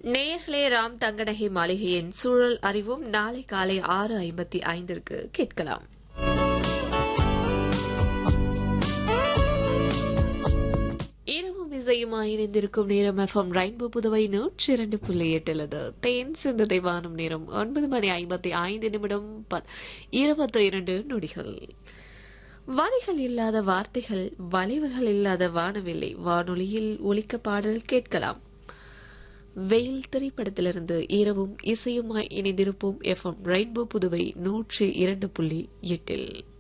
நேயர்களே, ராம் தங்கநகை மாளிகையின் சூழல் அறிவும் நாளை காலை 6:55 கேட்கலாம். இரவும் இசையுமாய் இணைந்திருக்கும் நேரம் எஃப்எம் ரெயின்போ புதுவை 102.8 தேன் சிந்ததை வானம் நேரம் 9:55 22 நொடிகள். வரிகள் இல்லாத வார்த்தைகள், வளைவுகள் இல்லாத வானவில்லை, வானொலியில் ஒலிக்க பாடல் கேட்கலாம். வெயில் திரைப்படத்திலிருந்து இரவும் இசையுமாய் இணைந்திருப்போம் எஃப்எம் ரெயின்போ புதுவை 102.8.